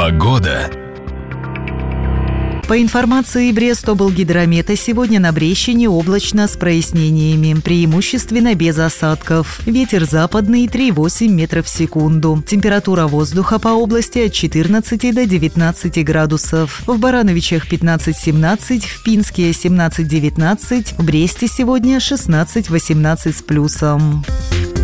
Погода. По информации Брест-облгидромета, сегодня на Брещине облачно с прояснениями, преимущественно без осадков. Ветер западный 3,8 метров в секунду. Температура воздуха по области от 14 до 19 градусов. В Барановичах 15-17, в Пинске 17-19, в Бресте сегодня 16-18 с плюсом.